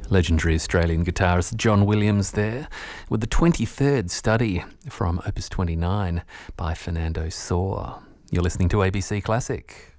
Legendary Australian guitarist John Williams there with the 23rd study from Opus 29 by Fernando Sor. You're listening to ABC Classic.